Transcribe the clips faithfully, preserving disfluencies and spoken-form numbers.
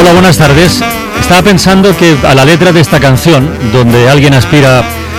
Hola, buenas tardes. Estaba pensando que a la letra de esta canción, donde alguien aspira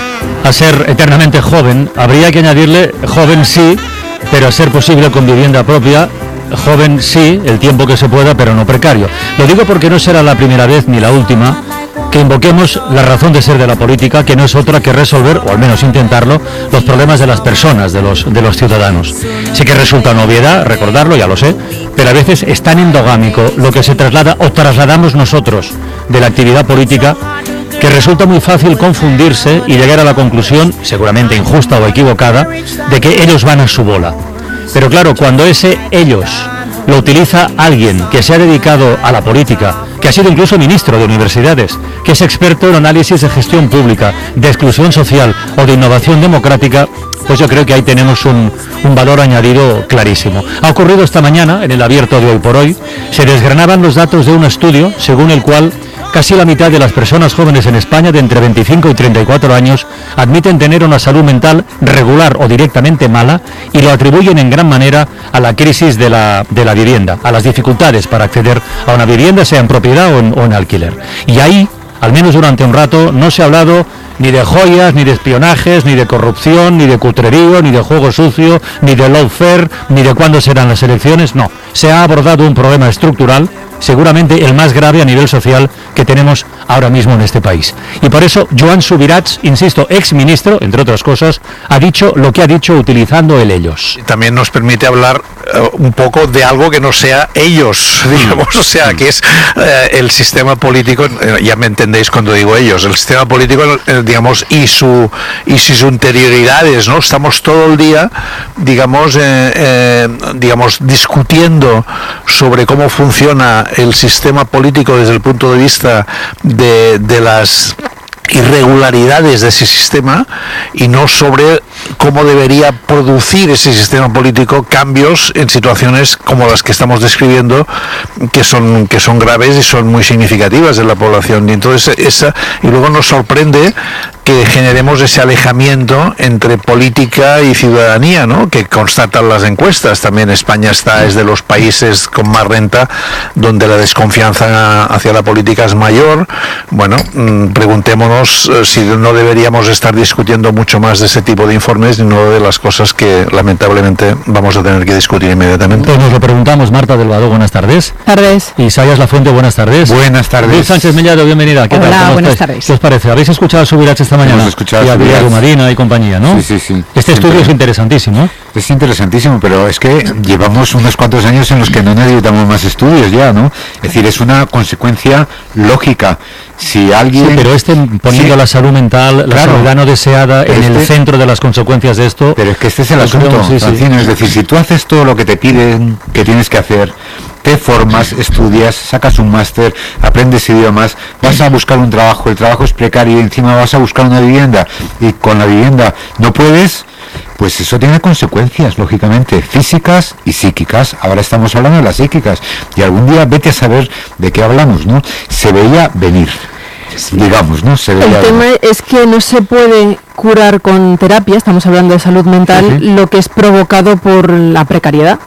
a ser eternamente joven, habría que añadirle joven sí, pero a ser posible con vivienda propia. Joven sí, el tiempo que se pueda, pero no precario. Lo digo porque no será la primera vez ni la última que invoquemos la razón de ser de la política, que no es otra que resolver, o al menos intentarlo, los problemas de las personas, de los, de los ciudadanos. Sé que resulta una obviedad recordarlo, ya lo sé, pero a veces es tan endogámico lo que se traslada o trasladamos nosotros de la actividad política, que resulta muy fácil confundirse y llegar a la conclusión, seguramente injusta o equivocada, de que ellos van a su bola. Pero claro, cuando ese ellos lo utiliza alguien que se ha dedicado a la política, que ha sido incluso ministro de universidades, que es experto en análisis de gestión pública, de exclusión social o de innovación democrática, pues yo creo que ahí tenemos un, un valor añadido clarísimo. Ha ocurrido esta mañana, en el abierto de Hoy por Hoy, se desgranaban los datos de un estudio según el cual casi la mitad de las personas jóvenes en España de entre veinticinco y treinta y cuatro años admiten tener una salud mental regular o directamente mala y lo atribuyen en gran manera a la crisis de la, de la vivienda, a las dificultades para acceder a una vivienda, sea en propiedad o en, o en alquiler. Y ahí, al menos durante un rato, no se ha hablado ni de joyas, ni de espionajes, ni de corrupción, ni de cutrerío, ni de juego sucio, ni de lawfare, ni de cuándo serán las elecciones. No, se ha abordado un problema estructural, seguramente el más grave a nivel social que tenemos ahora mismo en este país. Y por eso Joan Subirats, insisto, ex ministro, entre otras cosas, ha dicho lo que ha dicho utilizando el ellos. También nos permite hablar uh, un poco de algo que no sea ellos, digamos, o sea, que es uh, el sistema político, uh, ya me entendéis cuando digo ellos, el sistema político, uh, digamos, y su y sus interioridades, ¿no? Estamos todo el día, digamos, eh, eh, digamos, discutiendo sobre cómo funciona el sistema político desde el punto de vista de, de las irregularidades de ese sistema y no sobre cómo debería producir ese sistema político cambios en situaciones como las que estamos describiendo, que son que son graves y son muy significativas en la población. Y entonces esa y luego nos sorprende que generemos ese alejamiento entre política y ciudadanía, ¿no? Que constatan las encuestas. También España está es de los países con más renta donde la desconfianza hacia la política es mayor. Bueno, mmm, preguntémonos si no deberíamos estar discutiendo mucho más de ese tipo de informes y no de las cosas que lamentablemente vamos a tener que discutir inmediatamente. Pues nos lo preguntamos. Marta del Vado, buenas tardes. Tardes. Isayas Lafuente, buenas tardes. Buenas tardes. Luis Sánchez Mellado, bienvenida. ¿Qué Hola, tal? ¿Cómo buenas estáis? tardes. ¿Qué os parece? ¿Habéis escuchado a Subirats esta mañana? Hemos escuchado y a Villar Madina y compañía, ¿no? Sí, sí, sí. Este Siempre. estudio es interesantísimo. Es interesantísimo, pero es que llevamos unos cuantos años en los que no necesitamos más estudios ya, ¿no? Es decir, es una consecuencia lógica. Si alguien... Sí, pero este poniendo Sí. la salud mental, la Claro. salud no deseada en Este- el centro de las consecuencias de esto... Pero es que este es el Yo creo, asunto, sí, sí. Francino. Es decir, si tú haces todo lo que te piden que tienes que hacer, te formas, estudias, sacas un máster, aprendes idiomas, vas a buscar un trabajo, el trabajo es precario y encima vas a buscar una vivienda y con la vivienda no puedes, pues eso tiene consecuencias, lógicamente, físicas y psíquicas. Ahora estamos hablando de las psíquicas y algún día vete a saber de qué hablamos, ¿no? Se veía venir, digamos, ¿no? Se veía El tema venir. es que no se puede curar con terapia, estamos hablando de salud mental, Sí, sí. lo que es provocado por la precariedad.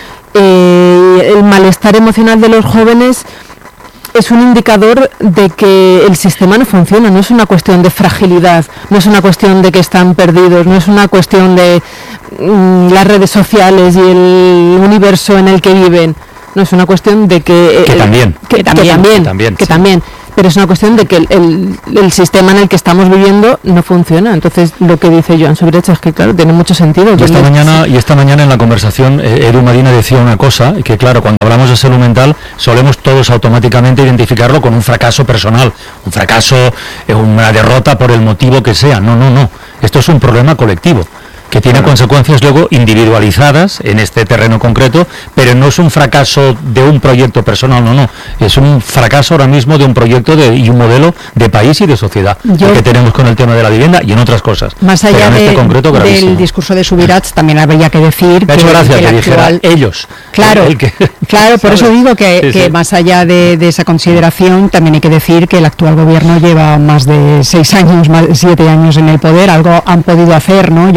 Eh, el malestar emocional de los jóvenes es un indicador de que el sistema no funciona, no es una cuestión de fragilidad, no es una cuestión de que están perdidos, no es una cuestión de mm, las redes sociales y el universo en el que viven, no es una cuestión de que... Que el- también. Que, que también, también, que también, que sí. también. Pero es una cuestión de que el, el, el sistema en el que estamos viviendo no funciona. Entonces, lo que dice Joan Subirats es que, claro, tiene mucho sentido. Y esta Donde- mañana, y esta mañana en la conversación, eh, Edu Madina decía una cosa, que claro, cuando hablamos de salud mental, solemos todos automáticamente identificarlo con un fracaso personal, un fracaso, eh, una derrota por el motivo que sea. No, no, no. Esto es un problema colectivo, que tiene Claro. consecuencias luego individualizadas en este terreno concreto, pero no es un fracaso de un proyecto personal, no, no. Es un fracaso ahora mismo de un proyecto de, y un modelo de país y de sociedad, Yo- que tenemos con el tema de la vivienda y en otras cosas. Más allá Pero en de- este concreto, gravísimo. del discurso de Subirats, también habría que decir Me ha hecho que, gracia que que el dijera actual... ellos. Claro, El- el que- claro, por eso ¿sabes? digo que, Sí, que sí. más allá de, de esa consideración, también hay que decir que el actual gobierno lleva más de seis años, más de siete años en el poder, algo han podido hacer, ¿no? Yo creo que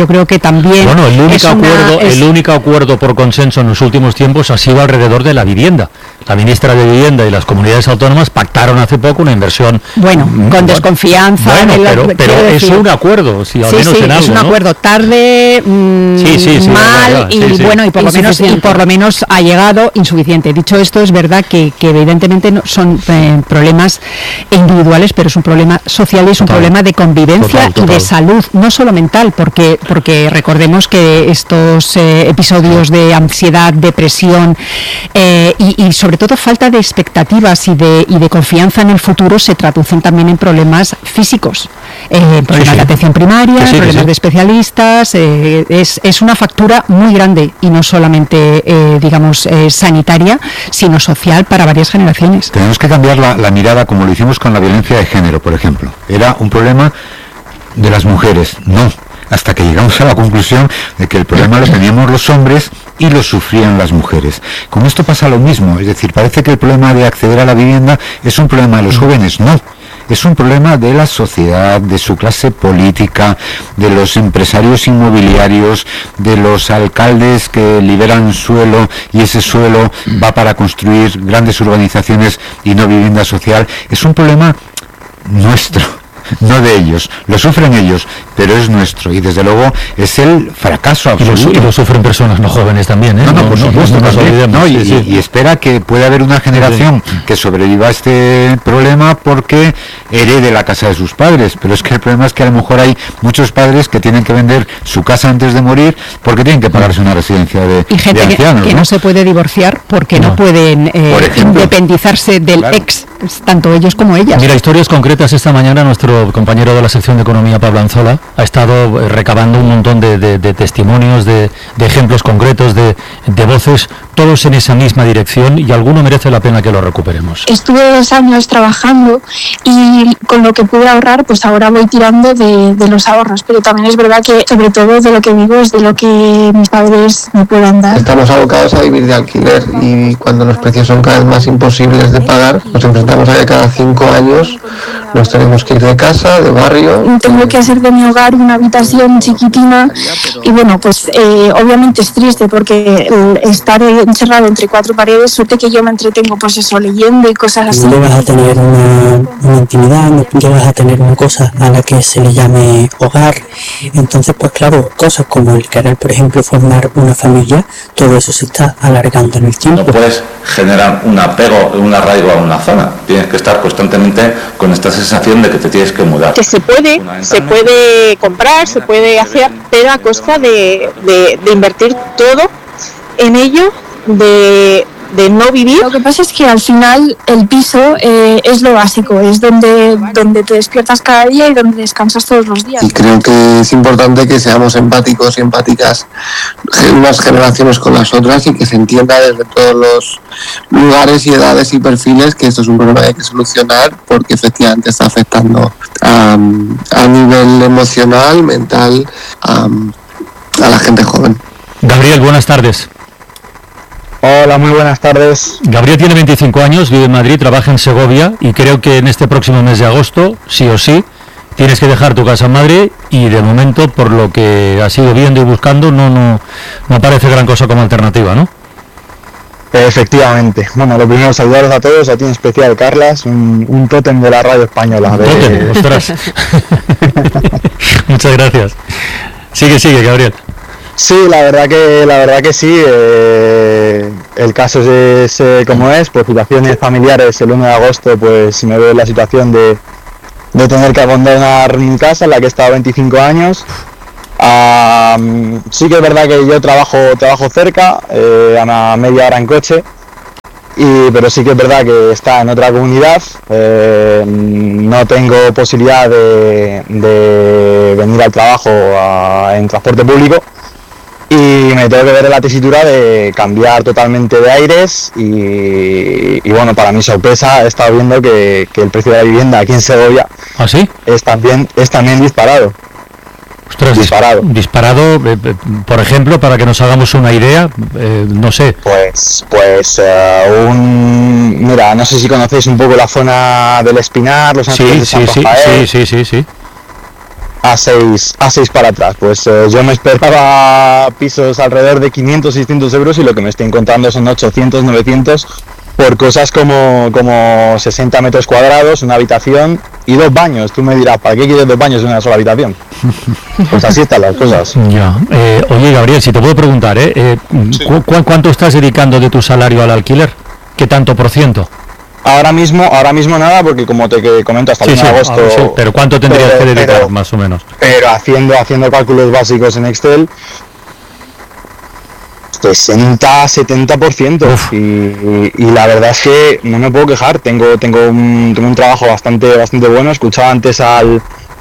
también Bueno, el único, es una- acuerdo, es- el único acuerdo por consenso en los últimos tiempos ha sido alrededor de la vivienda. La ministra de Vivienda y las comunidades autónomas pactaron hace poco una inversión. Bueno, mm, con desconfianza. Bueno, de la- pero, pero quiero es decir- un acuerdo, si al Sí, menos sí, en algo, es un ¿no? acuerdo tarde, mm, Sí, sí, sí, mal ya, ya, ya, y sí, sí. bueno, y por, lo menos, y Insuficiente. por lo menos ha llegado insuficiente. Dicho esto, es verdad que, que evidentemente no son eh, problemas individuales, pero es un problema social y es un Total. problema de convivencia Total, total. y de salud, no solo mental, porque, porque recordemos que estos eh, episodios de ansiedad, depresión eh, y, y sobre todo falta de expectativas y de, y de confianza en el futuro se traducen también en problemas físicos, eh, en problemas sí. de atención primaria, Que sí, que problemas sí. de especialistas, eh, es, es una factura muy grande y no solamente, eh, digamos, eh, sanitaria, sino social para varias generaciones. Tenemos que cambiar la, la mirada, como lo hicimos con la violencia de género, por ejemplo. Era un problema de las mujeres, no, hasta que llegamos a la conclusión de que el problema lo teníamos los hombres y lo sufrían las mujeres. Con esto pasa lo mismo, es decir, parece que el problema de acceder a la vivienda es un problema de los jóvenes, no. Es un problema de la sociedad, de su clase política, de los empresarios inmobiliarios, de los alcaldes que liberan suelo y ese suelo va para construir grandes urbanizaciones y no vivienda social. Es un problema nuestro, no de ellos. Lo sufren ellos, pero es nuestro y desde luego es el fracaso Y lo, absoluto. su- y lo sufren personas no jóvenes también, ¿eh? No, no, por supuesto, no nos también, olvidemos. ¿no? Y, Sí, sí. y espera que pueda haber una generación que sobreviva a este problema porque herede la casa de sus padres, pero es que el problema es que a lo mejor hay muchos padres que tienen que vender su casa antes de morir porque tienen que pagarse una residencia de, Y gente de que, ancianos, que ¿no? no se puede divorciar porque no, No. pueden eh, Por ejemplo. independizarse del Claro. ex, tanto ellos como ellas. Mira, historias concretas. Esta mañana nuestro compañero de la sección de Economía, Pablo Anzola, ha estado eh, recabando un montón de, de- de testimonios, de, de ejemplos concretos, de, de voces, todos en esa misma dirección, y alguno merece la pena que lo recuperemos. Estuve dos años trabajando y con lo que pude ahorrar, pues ahora voy tirando de, de los ahorros, pero también es verdad que sobre todo de lo que vivo es de lo que mis padres me puedan dar. Estamos abocados a vivir de alquiler y cuando los precios son cada vez más imposibles de pagar, nos enfrentamos a que cada cinco años nos tenemos que ir de casa, de barrio. Tengo que hacer de mi hogar una habitación chiquitina y bueno, pues eh, obviamente es triste porque el estar encerrado entre cuatro paredes, suerte que yo me entretengo pues eso, leyendo y cosas así. No vas a tener una, una intimidad, no vas a tener una cosa a la que se le llame hogar. Entonces, pues claro, cosas como el querer, por ejemplo, formar una familia, todo eso se está alargando en el tiempo. No puedes generar un apego, un arraigo a una zona. Tienes que estar constantemente con esta sensación de que te tienes que mudar. Que se puede, se puede comprar, se puede hacer, pero a costa de, de, de invertir todo en ello, de, de no vivir. Lo que pasa es que al final el piso eh, es lo básico, es donde, donde te despiertas cada día y donde descansas todos los días. Y creo que es importante que seamos empáticos y empáticas unas generaciones con las otras y que se entienda desde todos los lugares y edades y perfiles que esto es un problema que hay que solucionar porque efectivamente está afectando a, a nivel emocional, mental, a, a la gente joven. Gabriel, buenas tardes. Hola, muy buenas tardes. Gabriel tiene veinticinco años, vive en Madrid, trabaja en Segovia y creo que en este próximo mes de agosto, sí o sí, tienes que dejar tu casa en Madrid y de momento, por lo que has ido viendo y buscando, no, no, no parece gran cosa como alternativa, ¿no? Efectivamente. Bueno, lo primero, saludaros a todos, a ti en especial, Carlas, un, un tótem de la radio española. De... Tótem, ostras. Muchas gracias. Sigue, sigue, Gabriel. Sí, la verdad que la verdad que sí. Eh, el caso es, eh, como es, por situaciones familiares. El uno de agosto, pues me veo en la situación de, de tener que abandonar mi casa, en la que he estado veinticinco años. Uh, sí que es verdad que yo trabajo trabajo cerca, eh, a una media hora en coche, y, pero sí que es verdad que está en otra comunidad. Eh, no tengo posibilidad de, de venir al trabajo a, en transporte público. Y me tengo que ver en la tesitura de cambiar totalmente de aires y, y bueno, para mi sorpresa he estado viendo que, que el precio de la vivienda aquí en Segovia ¿Ah, sí? es también, es también disparado. Ostras, disparado. Disparado, eh, eh, por ejemplo, para que nos hagamos una idea, eh, no sé. Pues, pues uh, un... Mira, no sé si conocéis un poco la zona del Espinar, los Ángeles Sí, de San sí, sí, Rafael. sí, sí, sí, sí. a seis a seis para atrás. Pues eh, yo me esperaba pisos alrededor de quinientos, seiscientos euros y lo que me estoy encontrando son ochocientos, novecientos por cosas como, como sesenta metros cuadrados, una habitación y dos baños. Tú me dirás, ¿para qué quieres dos baños en una sola habitación? Pues así están las cosas. Ya. Eh, oye, Gabriel, si te puedo preguntar, ¿eh? eh sí. ¿cu cu ¿cuánto estás dedicando de tu salario al alquiler? ¿Qué tanto por ciento? Ahora mismo, ahora mismo nada, porque como te comento, hasta el sí, uno de sí, agosto... Sí, pero ¿cuánto tendrías pero, que dedicar, pero, más o menos? Pero haciendo, haciendo cálculos básicos en Excel, sesenta, setenta por ciento. Y, y, y la verdad es que no me puedo quejar. Tengo, tengo, un, tengo un trabajo bastante, bastante bueno. Escuchaba antes al,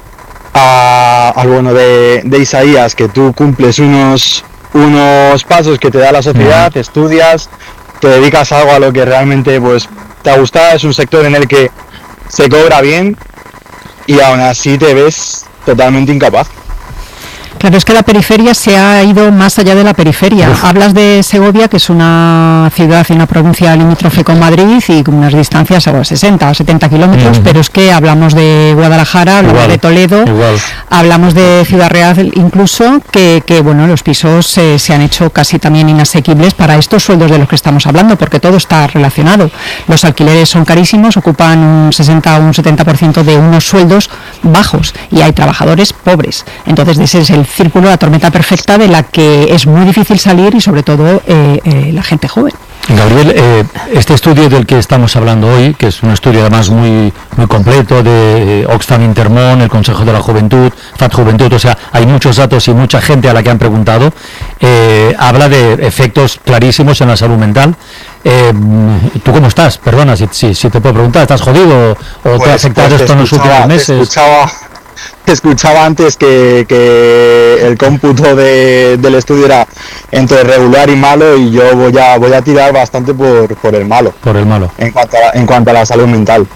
a, al bueno de, de Isaías, que tú cumples unos, unos pasos que te da la sociedad, mm. estudias, te dedicas a algo a lo que realmente pues te gusta, es un sector en el que se cobra bien y aún así te ves totalmente incapaz. Claro, es que la periferia se ha ido más allá de la periferia. Uf. Hablas de Segovia, que es una ciudad y una provincia limítrofe con Madrid y con unas distancias a sesenta o setenta kilómetros, uh-huh. pero es que hablamos de Guadalajara, hablamos igual, de Toledo, igual. hablamos de Ciudad Real incluso, que, que bueno, los pisos eh, se han hecho casi también inasequibles para estos sueldos de los que estamos hablando, porque todo está relacionado. Los alquileres son carísimos, ocupan un sesenta o un setenta por ciento de unos sueldos bajos y hay trabajadores pobres. Entonces ese es el círculo, la tormenta perfecta de la que es muy difícil salir y sobre todo eh, eh, la gente joven. Gabriel, eh, este estudio del que estamos hablando hoy, que es un estudio además muy muy completo de eh, Oxfam Intermón, el Consejo de la Juventud, F A T Juventud, o sea, hay muchos datos y mucha gente a la que han preguntado, eh, habla de efectos clarísimos en la salud mental. Eh, ¿Tú cómo estás? Perdona, si, si, si te puedo preguntar, ¿estás jodido o pues, te ha afectado pues, esto en los últimos meses? Te escuchaba, te escuchaba antes que, que el cómputo de, del estudio era entre regular y malo y yo voy a voy a tirar bastante por, por el malo. Por el malo. En cuanto a, en cuanto a la salud mental.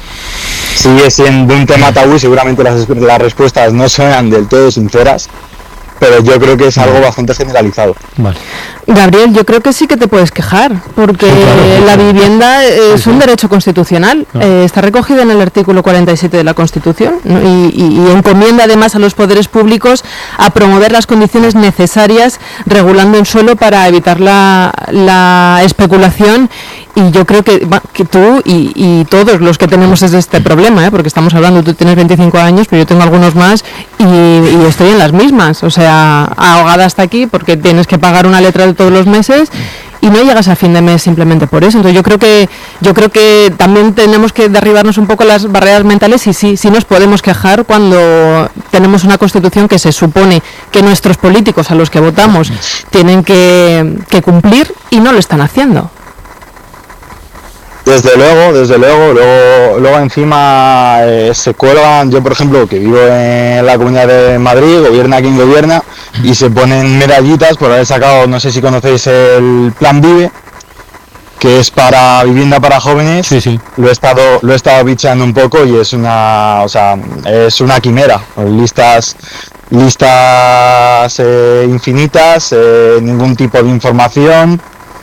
Sigue siendo un tema tabú, seguramente las, las respuestas no suenan del todo sinceras, pero yo creo que es algo bastante generalizado. Vale. Gabriel, yo creo que sí que te puedes quejar, porque sí, claro, la vivienda es sí, un derecho constitucional, no. eh, está recogido en el artículo cuarenta y siete de la Constitución, ¿no? y, y, y encomienda además a los poderes públicos a promover las condiciones necesarias regulando el suelo para evitar la, la especulación. Y yo creo que, que tú y, y todos los que tenemos es este problema, ¿eh? Porque estamos hablando, tú tienes veinticinco años, pero yo tengo algunos más y, y estoy en las mismas, o sea, ahogada hasta aquí porque tienes que pagar una letra de todos los meses y no llegas a fin de mes simplemente por eso. Entonces yo creo que yo creo que también tenemos que derribarnos un poco las barreras mentales y sí, sí nos podemos quejar cuando tenemos una Constitución que se supone que nuestros políticos a los que votamos tienen que, que cumplir y no lo están haciendo. Desde luego, desde luego, luego, luego encima eh, se cuelgan, yo por ejemplo que vivo en la Comunidad de Madrid, gobierna quien gobierna, y se ponen medallitas por haber sacado, no sé si conocéis el Plan Vive, que es para vivienda para jóvenes. Sí, sí. Lo he estado, lo he estado bicheando un poco y es una, o sea, es una quimera, listas, listas eh, infinitas, eh, ningún tipo de información.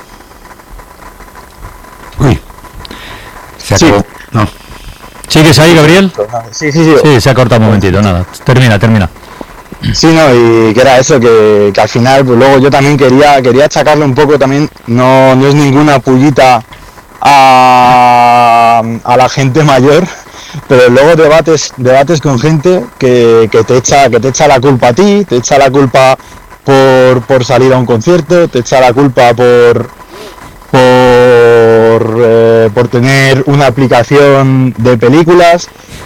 Uy. Se acabó. Sí. No. ¿Sigues ahí, Gabriel? Sí, sí, sí. Sí, se ha cortado un momentito, nada. Termina, termina. Sí, no, y que era eso, que, que al final, pues luego yo también quería quería achacarle un poco también, no, no es ninguna pullita a, a la gente mayor, pero luego debates debates con gente que, que te echa que te echa la culpa a ti, te echa la culpa por, por salir a un concierto, te echa la culpa por por, eh, por tener una aplicación de películas,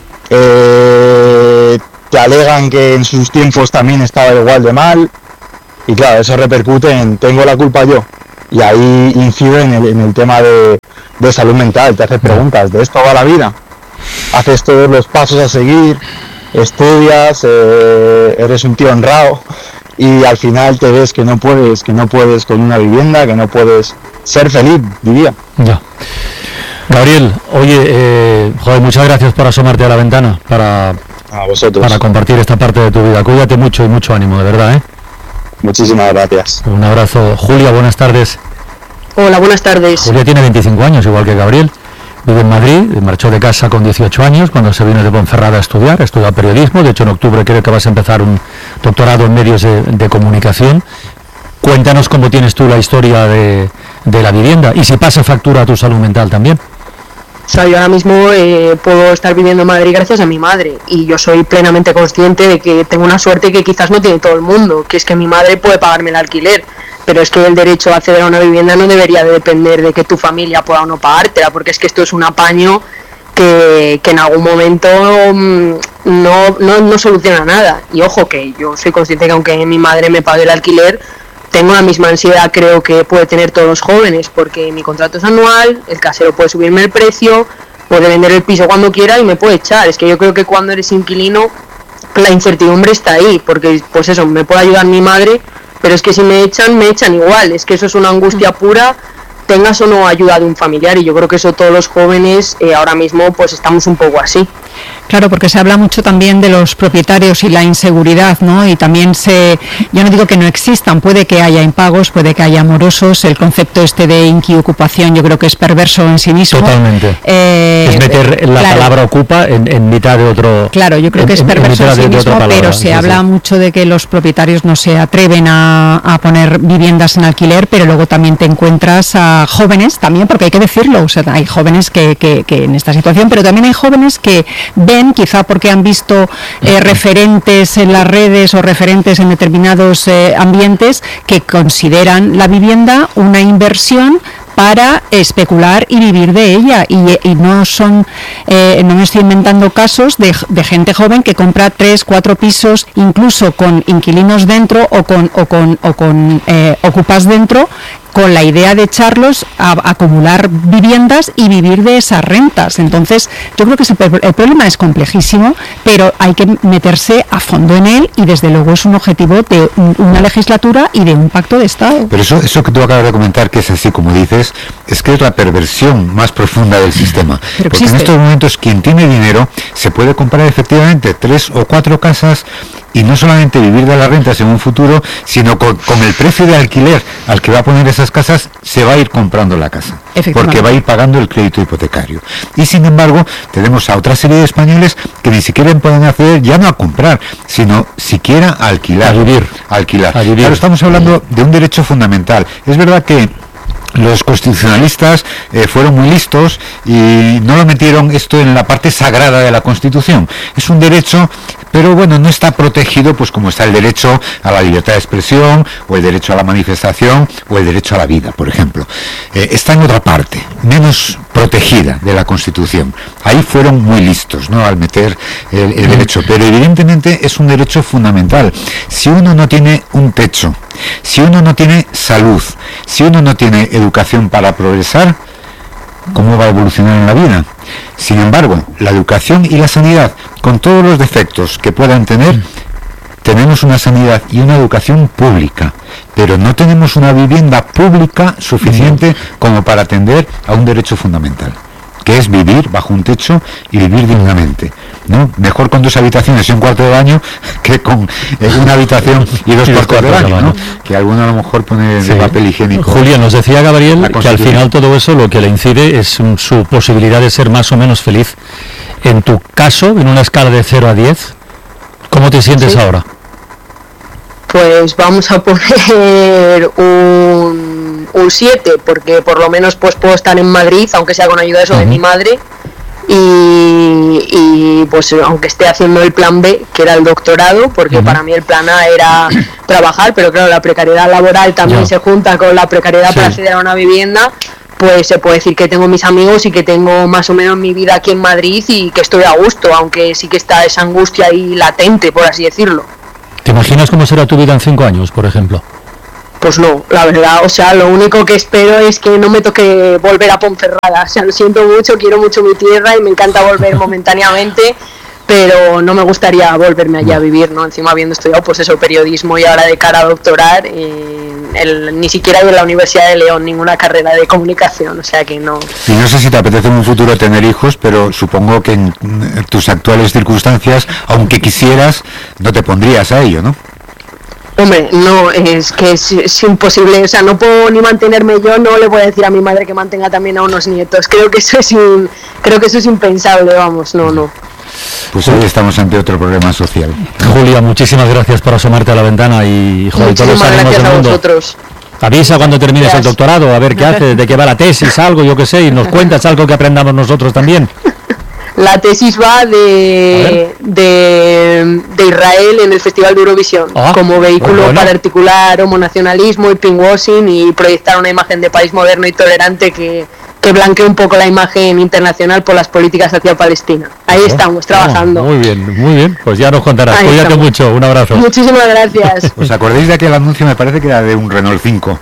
eh, te alegan que en sus tiempos también estaba igual de mal y claro, eso repercute en tengo la culpa yo y ahí incide en el, en el tema de, de salud mental, te haces preguntas, ¿de esto va la vida? Haces todos los pasos a seguir, estudias, eh, eres un tío honrado y al final te ves que no puedes, que no puedes con una vivienda, que no puedes ser feliz, diría. Ya. Gabriel, oye, eh, joder, muchas gracias por asomarte a la ventana para, a vosotros. para compartir esta parte de tu vida. Cuídate mucho y mucho ánimo, de verdad, ¿eh? Muchísimas gracias. Un abrazo. Julia, buenas tardes. Hola, buenas tardes. Julia tiene veinticinco años, igual que Gabriel. vive en Madrid, marchó de casa con dieciocho años cuando se vino de Ponferrada a estudiar, a estudiar periodismo. De hecho, en octubre creo que vas a empezar un doctorado en medios de, de comunicación. Cuéntanos cómo tienes tú la historia de, de la vivienda y si pasa factura a tu salud mental también. O sea, yo ahora mismo eh, puedo estar viviendo en Madrid gracias a mi madre, y yo soy plenamente consciente de que tengo una suerte que quizás no tiene todo el mundo, que es que mi madre puede pagarme el alquiler, pero es que el derecho a acceder a una vivienda no debería de depender de que tu familia pueda o no pagártela, porque es que esto es un apaño que, que en algún momento mmm, no, no, no soluciona nada. Y ojo, que yo soy consciente que aunque mi madre me pague el alquiler, tengo la misma ansiedad, creo que puede tener todos los jóvenes, porque mi contrato es anual, el casero puede subirme el precio, puede vender el piso cuando quiera y me puede echar. Es que yo creo que cuando eres inquilino la incertidumbre está ahí, porque pues eso, me puede ayudar mi madre, pero es que si me echan, me echan igual. Es que eso es una angustia pura, tengas o no ayuda de un familiar, y yo creo que eso todos los jóvenes eh, ahora mismo pues estamos un poco así. Claro, porque se habla mucho también de los propietarios y la inseguridad, ¿no? Y también se, yo no digo que no existan, puede que haya impagos, puede que haya morosos, el concepto este de inquiocupación yo creo que es perverso en sí mismo. Totalmente. Eh, es meter la claro, palabra ocupa en, en mitad de otro... Claro, yo creo en, que es perverso en, en sí de, mismo, de pero se sí, habla sí. mucho de que los propietarios no se atreven a, a poner viviendas en alquiler, pero luego también te encuentras a jóvenes, también, porque hay que decirlo, o sea, hay jóvenes que, que, que en esta situación, pero también hay jóvenes que ven, quizá porque han visto eh, referentes en las redes o referentes en determinados eh, ambientes, que consideran la vivienda una inversión para especular y vivir de ella, y, y no son eh, no me estoy inventando casos de, de gente joven que compra tres, cuatro pisos, incluso con inquilinos dentro o con o con o con eh, ocupas dentro, con la idea de echarlos a, a acumular viviendas y vivir de esas rentas. Entonces, yo creo que ese, el problema es complejísimo, pero hay que meterse a fondo en él, y desde luego es un objetivo de un, una legislatura y de un pacto de Estado. Pero eso, eso que tú acabas de comentar, que es así como dices, es que es la perversión más profunda del sistema. Pero porque existe. En estos momentos quien tiene dinero se puede comprar efectivamente tres o cuatro casas y no solamente vivir de las rentas en un futuro, sino con, con el precio de alquiler al que va a poner esas casas, se va a ir comprando la casa, porque va a ir pagando el crédito hipotecario. Y sin embargo, tenemos a otra serie de españoles que ni siquiera pueden acceder ya no a comprar, sino siquiera a alquilar. A vivir. A alquilar. A vivir. Claro, estamos hablando de un derecho fundamental. Es verdad que los constitucionalistas eh, fueron muy listos y no lo metieron esto en la parte sagrada de la Constitución. Es un derecho, pero bueno, no está protegido pues como está el derecho a la libertad de expresión, o el derecho a la manifestación, o el derecho a la vida, por ejemplo. Eh, está en otra parte, menos protegida de la Constitución. Ahí fueron muy listos, ¿no?, al meter el, el derecho, pero evidentemente es un derecho fundamental. Si uno no tiene un techo, si uno no tiene salud, si uno no tiene educación para progresar, ¿cómo va a evolucionar en la vida? Sin embargo, la educación y la sanidad, con todos los defectos que puedan tener, tenemos una sanidad y una educación pública, pero no tenemos una vivienda pública suficiente como para atender a un derecho fundamental, que es vivir bajo un techo y vivir dignamente, ¿no? Mejor con dos habitaciones y un cuarto de baño que con eh, una habitación y dos cuartos de baño, ¿no? Que alguno a lo mejor pone Sí. de papel higiénico. Julián, nos decía Gabriel que al final todo eso lo que le incide es um, su posibilidad de ser más o menos feliz. En tu caso, en una escala de cero a diez, ¿cómo te sientes Sí. ahora? Pues vamos a poner un un siete, porque por lo menos pues puedo estar en Madrid, aunque sea con ayuda de eso uh-huh. de mi madre, y, y pues aunque esté haciendo el plan B, que era el doctorado, porque uh-huh. para mí el plan A era trabajar, pero claro, la precariedad laboral también yeah. se junta con la precariedad sí. para acceder a una vivienda. Pues se puede decir que tengo mis amigos y que tengo más o menos mi vida aquí en Madrid y que estoy a gusto, aunque sí que está esa angustia ahí latente, por así decirlo. ¿Te imaginas cómo será tu vida en cinco años, por ejemplo? Pues no, la verdad, o sea, lo único que espero es que no me toque volver a Ponferrada. O sea, lo siento mucho, quiero mucho mi tierra y me encanta volver momentáneamente, pero no me gustaría volverme allá a vivir, ¿no? Encima habiendo estudiado, pues eso, periodismo, y ahora de cara a doctorar, eh, el, ni siquiera en la Universidad de León, ninguna carrera de comunicación, o sea que no. Y no sé si te apetece en un futuro tener hijos, pero supongo que en tus actuales circunstancias, aunque quisieras, no te pondrías a ello, ¿no? Hombre, no, es que es, es imposible, o sea, no puedo ni mantenerme yo, no le voy a decir a mi madre que mantenga también a unos nietos, creo que eso es in, creo que eso es impensable, vamos, no, no. Pues hoy estamos ante otro problema social. Julia, muchísimas gracias por asomarte a la ventana y joder, todos los ánimos del mundo. Vosotros. Avisa cuando termines gracias. El doctorado, a ver qué haces, de qué va la tesis, algo, yo qué sé, y nos cuentas algo que aprendamos nosotros también. La tesis va de, de, de Israel en el Festival de Eurovisión, ah, como vehículo bueno. para articular homonacionalismo y pinkwashing y proyectar una imagen de país moderno y tolerante que, que blanquee un poco la imagen internacional por las políticas hacia Palestina. Ahí oh, estamos, trabajando. Oh, muy bien, muy bien, pues ya nos contarás. Ahí Cuídate estamos. mucho, un abrazo. Muchísimas gracias. ¿Os acordáis de aquel anuncio? Me parece que era de un Renault cinco,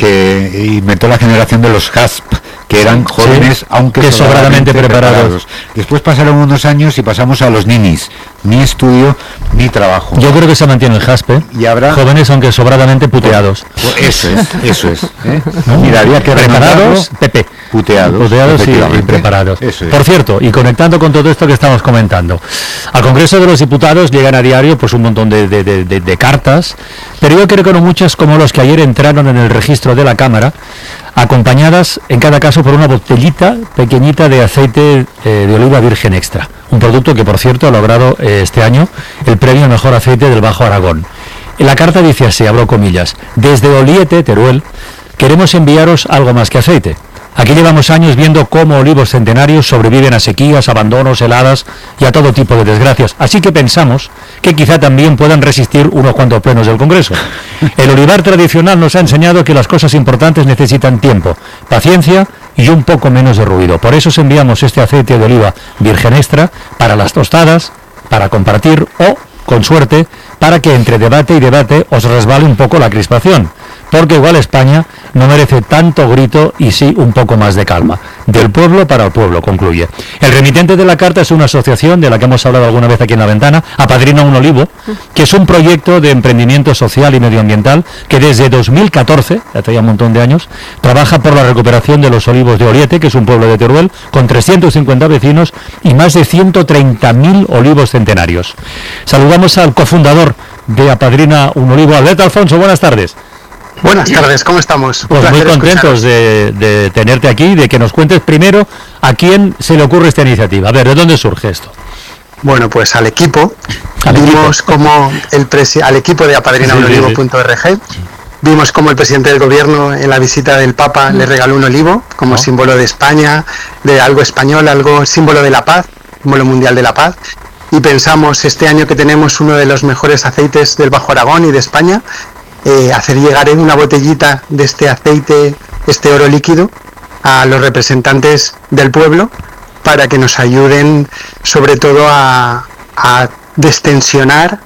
que inventó la generación de los H A S P, que eran jóvenes, sí, aunque que sobradamente, sobradamente preparados. preparados. Después pasaron unos años y pasamos a los ninis, ni estudio ni trabajo. Yo creo que se mantiene el H A S P, ¿eh? Y habrá jóvenes aunque sobradamente puteados. Pues, pues eso es, eso es. ¿eh? ¿No? Mira, había que preparados, Pepe. Puteados, puteados y, y preparados. Eso es. Por cierto, y conectando con todo esto que estamos comentando, al Congreso de los Diputados llegan a diario pues un montón de, de, de, de, de cartas, pero yo creo que no muchas como los que ayer entraron en el registro de la Cámara, acompañadas en cada caso por una botellita pequeñita de aceite eh, de oliva virgen extra, un producto que por cierto ha logrado eh, este año el premio Mejor Aceite del Bajo Aragón. En la carta dice así, abro comillas: desde Oliete, Teruel, queremos enviaros algo más que aceite. Aquí llevamos años viendo cómo olivos centenarios sobreviven a sequías, abandonos, heladas y a todo tipo de desgracias. Así que pensamos que quizá también puedan resistir unos cuantos plenos del Congreso. El olivar tradicional nos ha enseñado que las cosas importantes necesitan tiempo, paciencia y un poco menos de ruido. Por eso os enviamos este aceite de oliva virgen extra para las tostadas, para compartir o, con suerte, para que entre debate y debate os resbale un poco la crispación. Porque igual España no merece tanto grito y sí un poco más de calma. Del pueblo para el pueblo, concluye. El remitente de la carta es una asociación de la que hemos hablado alguna vez aquí en La Ventana, Apadrina un Olivo, que es un proyecto de emprendimiento social y medioambiental que desde dos mil catorce, ya traía un montón de años, trabaja por la recuperación de los olivos de Oliete, que es un pueblo de Teruel, con trescientos cincuenta vecinos y más de ciento treinta mil olivos centenarios. Saludamos al cofundador de Apadrina un Olivo, Alberto Alfonso, buenas tardes. Buenas tardes, ¿cómo estamos? Pues muy contentos de, de tenerte aquí, de que nos cuentes primero a quién se le ocurre esta iniciativa. A ver, ¿de dónde surge esto? Bueno, pues al equipo, ¿Al vimos equipo? como el presi al equipo de apadrina un olivo punto org, sí, sí. Vimos como el presidente del gobierno en la visita del Papa mm. le regaló un olivo como oh. símbolo de España, de algo español, algo símbolo de la paz, símbolo mundial de la paz. Y pensamos este año que tenemos uno de los mejores aceites del Bajo Aragón y de España, Eh, hacer llegar en una botellita de este aceite, este oro líquido, a los representantes del pueblo para que nos ayuden sobre todo a, a destensionar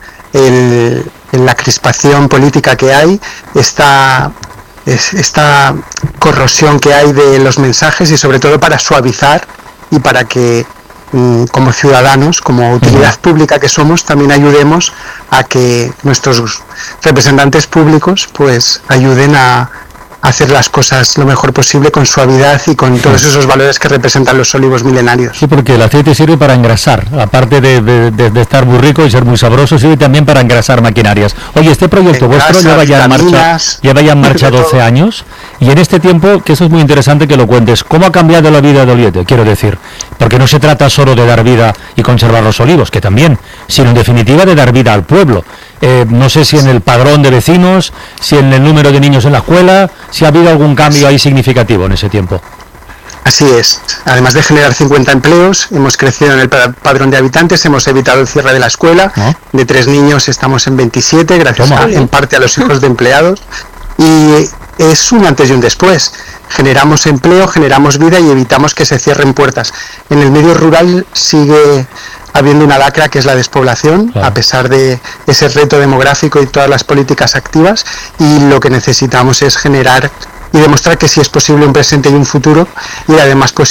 el, la crispación política que hay, esta, esta corrosión que hay de los mensajes y sobre todo para suavizar y para que como ciudadanos, como utilidad pública que somos, también ayudemos a que nuestros representantes públicos pues ayuden a hacer las cosas lo mejor posible con suavidad y con todos esos valores que representan los olivos milenarios. Sí, porque el aceite sirve para engrasar, aparte de, de, de, de estar muy rico y ser muy sabroso, sirve también para engrasar maquinarias. Oye, este proyecto Engrasa, vuestro lleva ya en marcha, lleva ya en marcha doce años, y en este tiempo, que eso es muy interesante que lo cuentes, ¿cómo ha cambiado la vida de Oliete? Quiero decir, porque no se trata solo de dar vida y conservar los olivos, que también, sino en definitiva de dar vida al pueblo. Eh, no sé si en el padrón de vecinos, si en el número de niños en la escuela, si ha habido algún cambio ahí significativo en ese tiempo. Así es. Además de generar cincuenta empleos, hemos crecido en el padrón de habitantes, hemos evitado el cierre de la escuela. ¿No? De tres niños estamos en veintisiete, gracias a, en parte a los hijos de empleados. Y es un antes y un después. Generamos empleo, generamos vida y evitamos que se cierren puertas. En el medio rural sigue habiendo una lacra que es la despoblación, claro, a pesar de ese reto demográfico y todas las políticas activas, y lo que necesitamos es generar y demostrar que sí es posible un presente y un futuro, y además pues